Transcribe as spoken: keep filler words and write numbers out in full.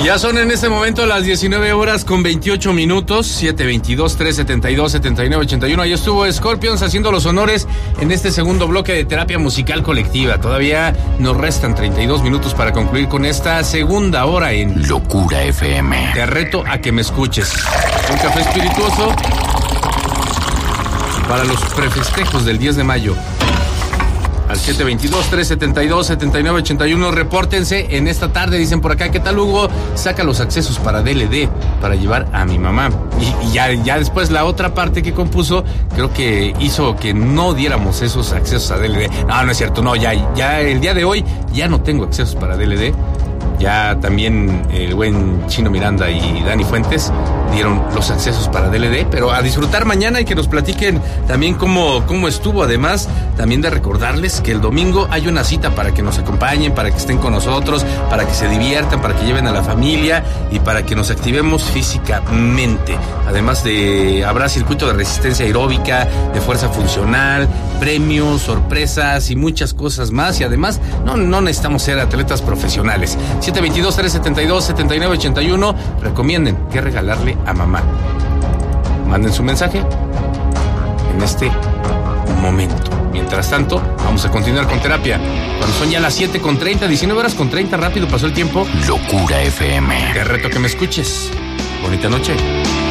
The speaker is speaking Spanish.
Ya son en este momento las diecinueve horas con veintiocho minutos, siete veintidós, tres setenta y dos, setenta y nueve ochenta y uno. Ahí estuvo Scorpions haciendo los honores en este segundo bloque de terapia musical colectiva. Todavía nos restan treinta y dos minutos para concluir con esta segunda hora en Locura F M. Te reto a que me escuches. Un café espirituoso para los prefestejos del diez de mayo. Al siete veintidós, tres setenta y dos, setenta y nueve ochenta y uno, repórtense en esta tarde. Dicen por acá, ¿qué tal, Hugo? Saca los accesos para D L D para llevar a mi mamá. Y, y ya, ya después la otra parte que compuso, creo que hizo que no diéramos esos accesos a D L D. No, no es cierto, no, ya, ya el día de hoy ya no tengo accesos para D L D. Ya también el buen Chino Miranda y Dani Fuentes dieron los accesos para D L D, pero a disfrutar mañana y que nos platiquen también cómo, cómo estuvo. Además, también de recordarles que el domingo hay una cita para que nos acompañen, para que estén con nosotros, para que se diviertan, para que lleven a la familia y para que nos activemos físicamente. Además de, habrá circuito de resistencia aeróbica, de fuerza funcional, premios, sorpresas y muchas cosas más. Y además, no, no necesitamos ser atletas profesionales. siete veintidós, tres setenta y dos, setenta y nueve ochenta y uno. Recomienden qué regalarle a mamá. Manden su mensaje en este momento. Mientras tanto, vamos a continuar con terapia. Cuando son ya las siete con treinta, diecinueve horas con treinta, rápido pasó el tiempo. Locura F M. Te reto que me escuches. Bonita noche.